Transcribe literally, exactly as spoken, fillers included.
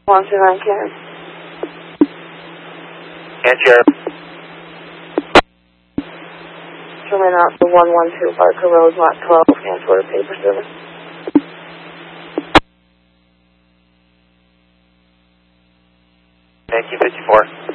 one two nine Karen. And Sheriff. Coming out to one one two Barker Road, Lot twelve, Antwerp Paper Service. nineteen fifty-four.